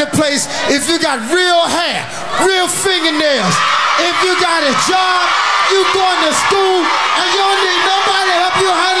the place if you got real hair, real fingernails. If you got a job, you going to school, and you don't need nobody to help you